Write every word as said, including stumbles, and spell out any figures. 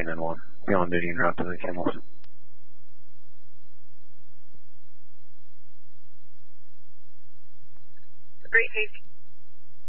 then we'll be on duty en route to the kennels. Great, Casey.